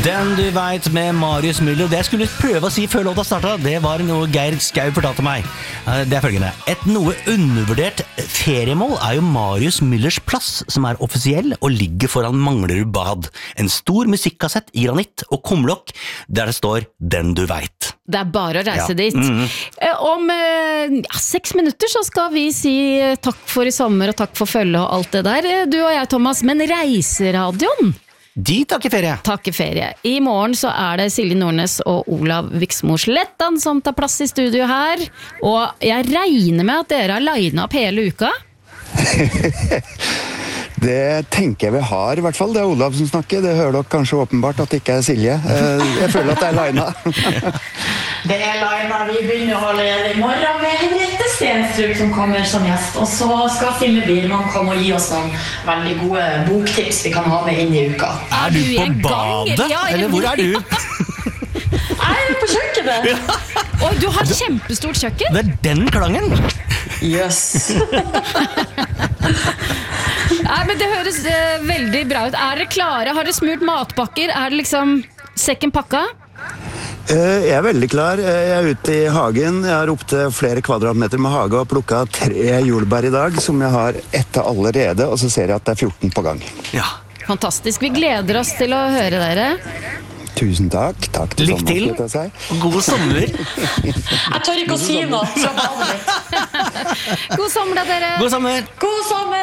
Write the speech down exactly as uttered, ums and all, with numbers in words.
Den du vet med Marius Müller. Det jeg skulle prøve å si før låta startet, det var noe Geir Skau fortalte meg. Det er følgende. Et noe undervurdert feriemål er jo Marius Müllers plass, som er offisiell og ligger foran Manglerud bad. En stor musikkassett i granitt og kumlokk, der det står Den du vet. Det er bare å reise Ja. dit. Mhm. Om ja, seks minutter så skal vi si takk for i sommer og takk for følge og alt det der. Du og jeg, Thomas, men Reiseradioen? De takker ferie. Takker ferie. I morgen så er det Silje Nordnes og Olav Viksmo Slettan som tar plass i studio her. Og jeg regner med at dere har linet opp hele uka? Det tenker jeg vi har, i hvert fall. Det er Olav som snakker. Det hører dere kanskje åpenbart at det ikke er Silje. Jeg føler at det er lina. Det er Laila, vi begynner å allerede i morgen med Henriette Stenstrøk som kommer som gjest. Og så skal Silje Biermann komme og gi oss noen veldig gode boktips vi kan ha med inn i uka. Er du du i på en gang? badet? Ja, eller eller hvor er du? Jeg er på kjøkkenet! Og du har kjempestort kjøkken? Det er den klangen. Jøss. Nei, men det høres eh, veldig bra ut. Er dere klare? Har dere smurt matpakker? Er det liksom sekken pakka? Jeg er veldig klar. Jeg er ute i hagen. Jeg har opp til flere kvadratmeter med hage og plukket tre jordbær i dag, som jeg har etter allerede, og så ser jeg at det er fjorten på gang. Ja. Fantastisk. Vi gleder oss til å høre dere. Tusen takk. Takk til Lykke til. Thomas, skal jeg si. God sommer. Jeg tør ikke å si noe fra badet mitt. God sommer da, dere! God sommer. God sommer!